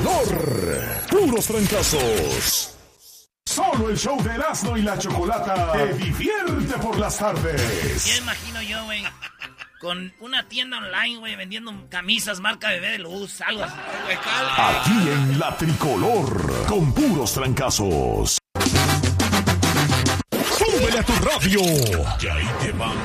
tricolor. Puros trancazos. Solo el show de Erasmo y la Chocolata te divierte por las tardes. Ya imagino yo, güey, con una tienda online, güey, vendiendo camisas marca Bebé de Luz, algo así. Aquí en la tricolor, con puros trancazos. ¡Súbele a tu radio! Y ahí te va